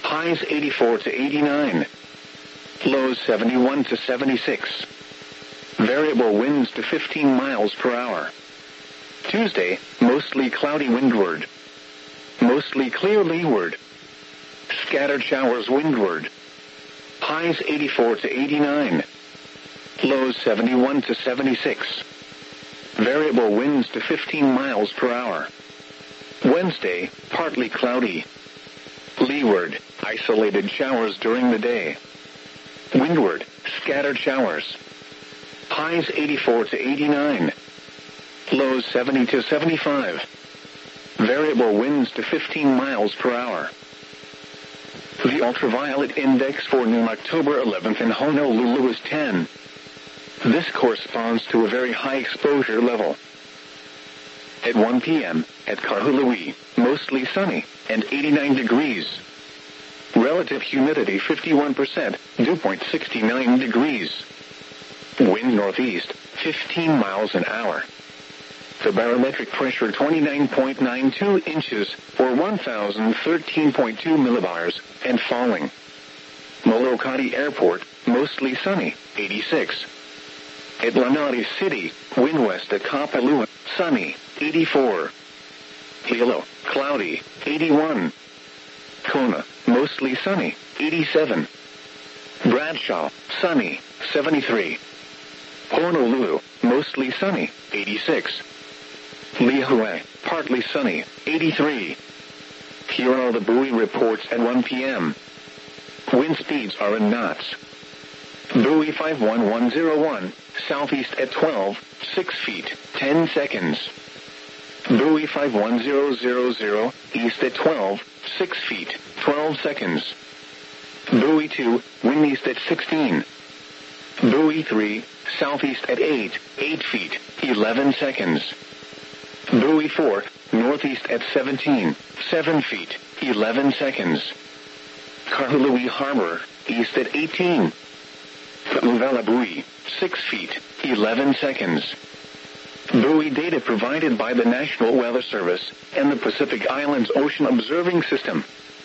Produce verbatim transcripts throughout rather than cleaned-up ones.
Highs eighty-four to eighty-nine. Lows seventy-one to seventy-six. Variable winds to fifteen miles per hour. Tuesday, mostly cloudy windward. Mostly clear leeward. Scattered showers windward. Highs eighty-four to eighty-nine. Lows seventy-one to seventy-six. Variable winds to fifteen miles per hour. Wednesday, partly cloudy. Leeward, isolated showers during the day. Windward, scattered showers. Highs eighty-four to eighty-nine. Lows seventy to seventy-five. Variable winds to fifteen miles per hour. The ultraviolet index for noon October eleventh in Honolulu is ten. This corresponds to a very high exposure level. At one p.m., at Kahului, mostly sunny, and eighty-nine degrees. Relative humidity fifty-one percent, dew point sixty-nine degrees. Wind northeast, fifteen miles an hour. The barometric pressure twenty-nine point nine two inches, or one thousand thirteen point two millibars, and falling. Molokai Airport, mostly sunny, eighty-six. At Lanai City, wind west at Kapalua, sunny, eighty-four. Hilo, cloudy, eighty-one. Kona, mostly sunny, eighty-seven. Bradshaw, sunny, seventy-three. Honolulu, mostly sunny, eighty-six. Lihue, partly sunny, eighty-three. Here are the buoy reports at one p.m. Wind speeds are in knots. Buoy five one one zero one, southeast at twelve, six feet, ten seconds. Buoy five one zero zero zero, east at twelve, six feet, twelve seconds. Buoy two, wind east at sixteen. Buoy three, southeast at eight, eight feet, eleven seconds. Buoy four, northeast at seventeen, seven feet, eleven seconds. Kahului Harbor, east at eighteen. Uvela Buoy, six feet, eleven seconds. Buoy data provided by the National Weather Service and the Pacific Islands Ocean Observing System.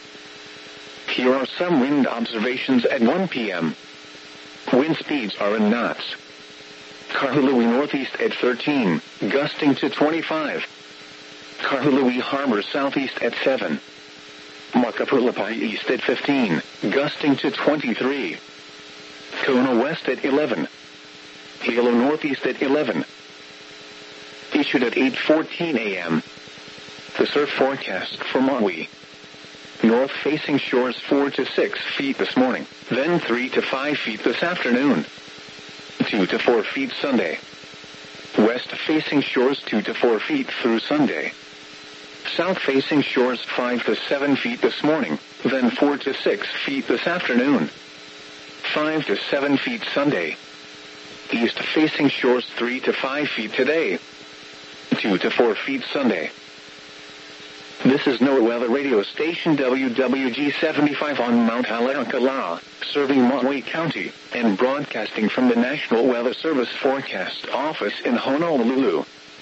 Here are some wind observations at one p.m. Wind speeds are in knots. Kahului northeast at thirteen, gusting to twenty-five. Kahului Harbor southeast at seven. Makapulapai east at fifteen, gusting to twenty-three. Kona west at eleven. Hilo northeast at eleven. Issued at eight fourteen a.m. The surf forecast for Maui. North-facing shores four to six feet this morning, then three to five feet this afternoon. two to four feet Sunday. West-facing shores two to four feet through Sunday. South-facing shores five to seven feet this morning, then four to six feet this afternoon. five to seven feet Sunday. East-facing shores three to five feet today. two to four feet Sunday. This is NOAA Weather Radio Station W W G seventy-five on Mount Haleakala, serving Maui County, and broadcasting from the National Weather Service Forecast Office in Honolulu.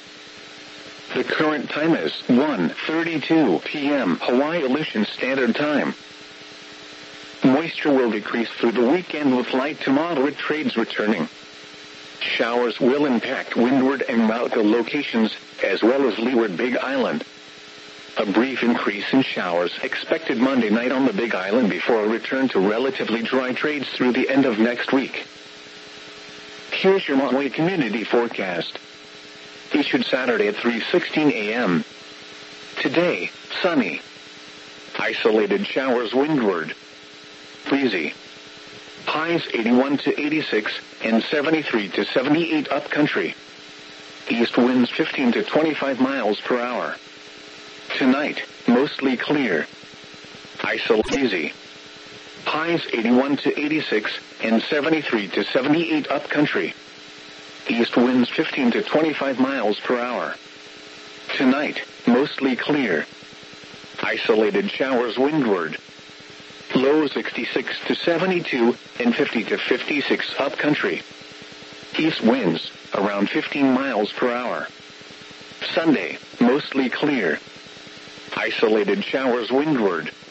The current time is one thirty-two p.m. Hawaii Aleutian Standard Time. Moisture will decrease through the weekend with light to moderate trades returning. Showers will impact windward and Mauka locations, as well as leeward Big Island. A brief increase in showers expected Monday night on the Big Island before a return to relatively dry trades through the end of next week. Here's your Maui community forecast. Issued Saturday at three sixteen a.m. Today, sunny. Isolated showers windward. Breezy. Highs eighty-one to eighty-six and seventy-three to seventy-eight upcountry. East winds fifteen to twenty-five miles per hour. Tonight, mostly clear. Isolated breezy. Highs eighty-one to eighty-six and seventy-three to seventy-eight upcountry. East winds fifteen to twenty-five miles per hour. Tonight, mostly clear. Isolated showers windward. Low sixty-six to seventy-two and fifty to fifty-six upcountry. East winds, around fifteen miles per hour. Sunday, mostly clear. Isolated showers windward.